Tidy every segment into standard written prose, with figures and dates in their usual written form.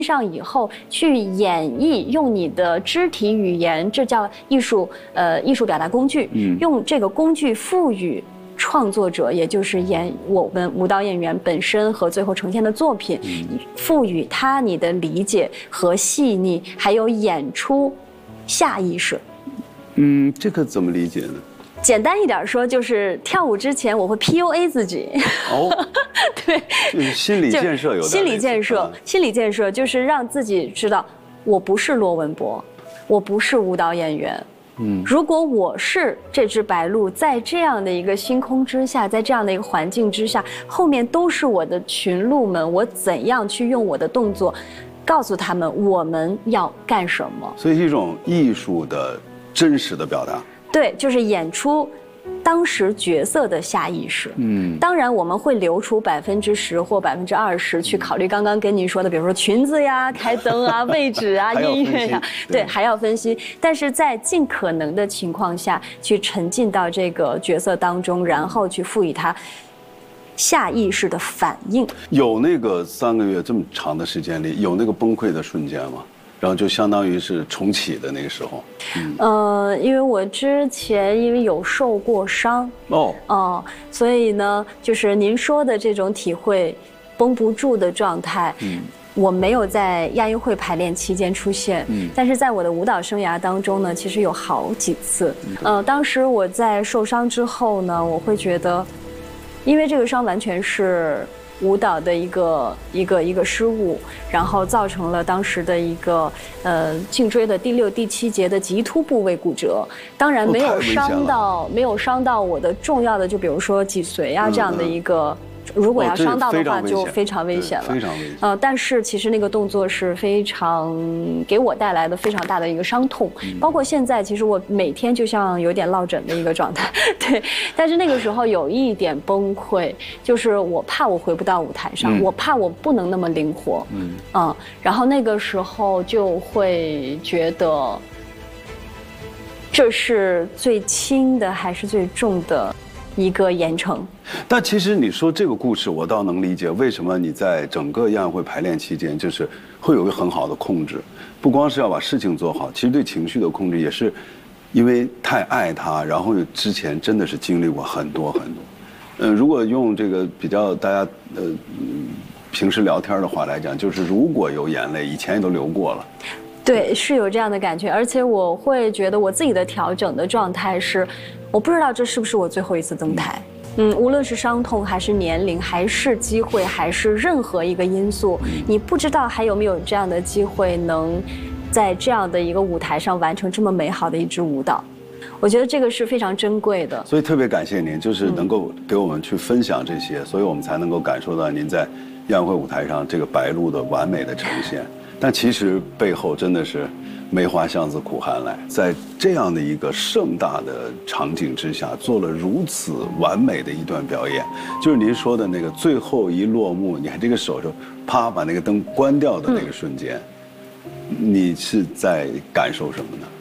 上以后去演绎，用你的肢体语言，这叫艺术表达工具，用这个工具赋予创作者，也就是我们舞蹈演员本身和最后呈现的作品，赋予他你的理解和细腻，还有演出下意识。 这个怎么理解呢？ 简单一点说，就是跳舞之前我会 PUA 自己。哦，对， 就是心理建设有心理建设，心理建设就是让自己知道，我不是罗文博，我不是舞蹈演员。如果我是这只白鹭，在这样的一个星空之下，在这样的一个环境之下，后面都是我的群鹿们，我怎样去用我的动作，告诉他们我们要干什么？ 所以一种艺术的真实的表达。 对，就是演出当时角色的下意识。当然我们会留出10%或20%去考虑刚刚跟您说的，比如说裙子呀、开灯啊、位置啊、音乐呀，对，还要分析。但是在尽可能的情况下去沉浸到这个角色当中，然后去赋予它下意识的反应。有那个3个月这么长的时间里，有那个崩溃的瞬间吗？然后就相当于是重启的那个时候。 因为我之前因为有受过伤所以呢，就是您说的这种体会，绷不住的状态，我没有在亚运会排练期间出现，但是在我的舞蹈生涯当中呢，其实有好几次。当时我在受伤之后呢，我会觉得，因为这个伤完全是舞蹈的一个失误，然后造成了当时的一个颈椎的第6、第7节的棘突部位骨折。当然没有伤到我的重要的，就比如说脊髓啊这样的一个。如果要伤到的话，就非常危险了。 非常危险。 但是其实那个动作是非常给我带来的非常大的一个伤痛，包括现在，其实我每天就像有点落枕的一个状态。对，但是那个时候有一点崩溃，就是我怕我回不到舞台上，我怕我不能那么灵活。然后那个时候就会觉得，这是最轻的还是最重的一个盐城。 但其实你说这个故事，我倒能理解为什么你在整个亚运会排练期间，就是会有一个很好的控制，不光是要把事情做好，其实对情绪的控制也是，因为太爱他，然后之前真的是经历过很多很多。如果用这个比较大家平时聊天的话来讲，就是如果有眼泪，以前也都流过了。 对，是有这样的感觉，而且我会觉得我自己的调整的状态是，我不知道这是不是我最后一次登台。无论是伤痛还是年龄还是机会还是任何一个因素，你不知道还有没有这样的机会能在这样的一个舞台上完成这么美好的一支舞蹈。我觉得这个是非常珍贵的， 所以特别感谢您，就是能够给我们去分享这些，所以我们才能够感受到您在亚运会舞台上这个白鹭的完美的呈现。但其实背后真的是梅花香自苦寒来，在这样的一个盛大的场景之下，做了如此完美的一段表演。就是您说的那个最后一落幕，你看这个手就啪把那个灯关掉的那个瞬间，你是在感受什么呢？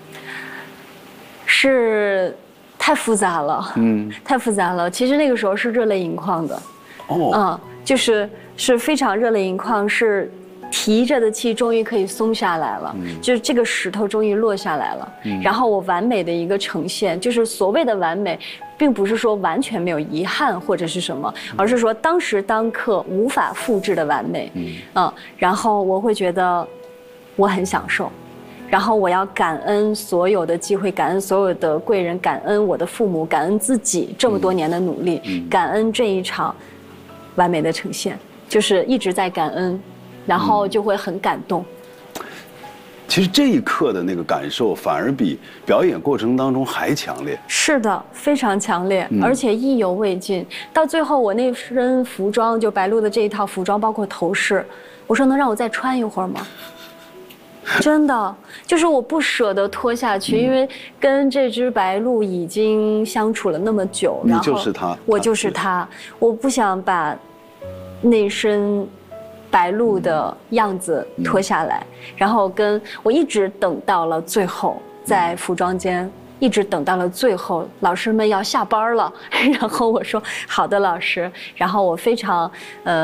是太复杂了，太复杂了。其实那个时候是热泪盈眶的，就是非常热泪盈眶，是提着的气终于可以松下来了，就是这个石头终于落下来了。然后我完美的一个呈现，就是所谓的完美，并不是说完全没有遗憾或者是什么，而是说当时当刻无法复制的完美。然后我会觉得我很享受。然后我要感恩所有的机会，感恩所有的贵人，感恩我的父母，感恩自己这么多年的努力，感恩这一场完美的呈现，就是一直在感恩，然后就会很感动。 其实这一刻的那个感受反而比表演过程当中还强烈。是的，非常强烈，而且意犹未尽。到最后我那身服装，就白鹭的这一套服装，包括头饰，我说能让我再穿一会儿吗？真的，就是我不舍得脱下去，因为跟这只白鹭已经相处了那么久， 你就是他， 我就是他，我不想把那身白鹭的样子脱下来，然后我一直等到了最后，在服装间一直等到了最后，老师们要下班了，然后我说好的老师，然后我非常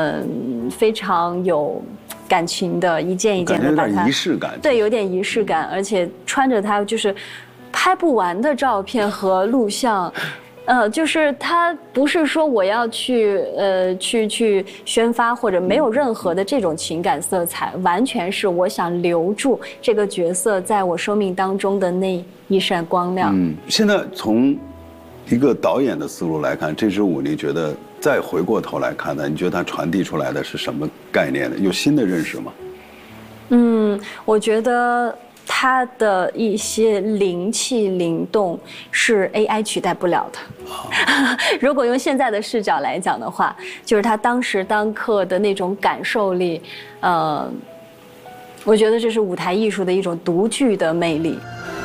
有感情的一件一件的把它， 有点仪式感， 对，有点仪式感，而且穿着它就是拍不完的照片和录像。就是它不是说我要去宣发或者没有任何的这种情感色彩，完全是我想留住这个角色在我生命当中的那一扇光亮。 现在从一个导演的思路来看，这支舞你觉得再回过头来看呢，你觉得它传递出来的是什么概念呢？有新的认识吗？ 我觉得它的一些灵气灵动是 AI 取代不了的。如果用现在的视角来讲的话，就是他当时当刻的那种感受力，我觉得这是舞台艺术的一种独具的魅力。